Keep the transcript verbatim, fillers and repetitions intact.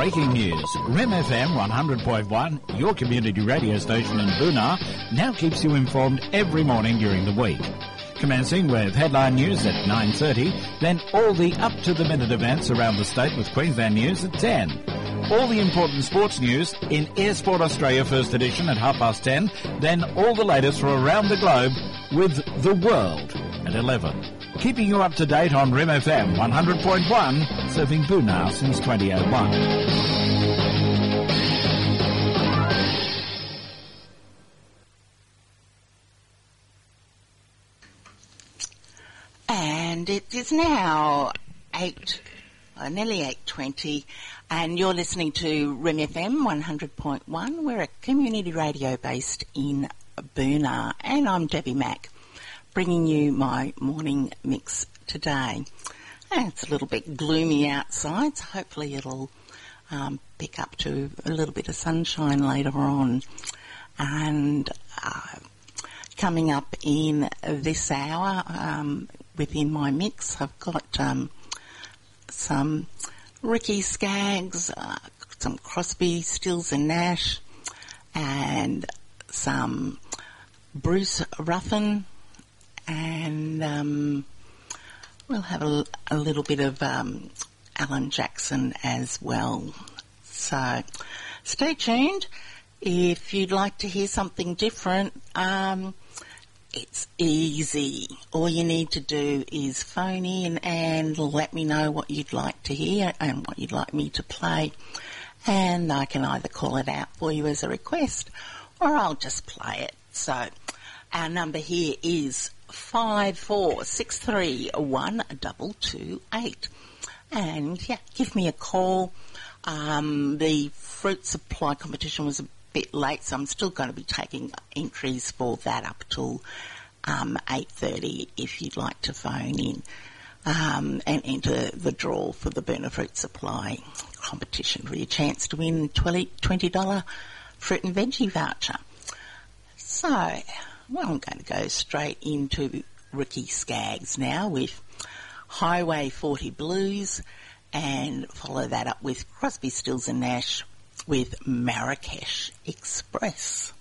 Breaking news. R E M F M one hundred point one, your community radio station in Boonah, now keeps you informed every morning during the week. Commencing with headline news at nine thirty, then all the up-to-the-minute events around the state with Queensland News at ten. All the important sports news in Air Sport Australia First Edition at half past ten, then all the latest from around the globe with The World at eleven. Keeping you up to date on R E M F M one hundred point one, serving Boonah since twenty oh one. And it is now eight, uh, nearly eight twenty, and you're listening to R E M F M one hundred point one. We're a community radio based in Boonah, and I'm Debbie Mack, bringing you my morning mix today. And it's a little bit gloomy outside, so hopefully it'll um, pick up to a little bit of sunshine later on. And uh, coming up in this hour, um, within my mix, I've got um, some Ricky Skaggs, uh, some Crosby, Stills and Nash, and some Bruce Ruffin, and um, we'll have a, a little bit of um, Alan Jackson as well. So stay tuned. If you'd like to hear something different, um, it's easy. All you need to do is phone in and let me know what you'd like to hear and what you'd like me to play, and I can either call it out for you as a request or I'll just play it. So our number here is five four six three one two two eight, and yeah, give me a call. Um, the fruit supply competition was a bit late, so I'm still going to be taking entries for that up till um, eight thirty if you'd like to phone in um, and enter the draw for the Boonah Fruit Supply competition for your chance to win twenty dollars fruit and veggie voucher. So, well, I'm going to go straight into Ricky Skaggs now with Highway forty Blues, and follow that up with Crosby, Stills and Nash with Marrakesh Express.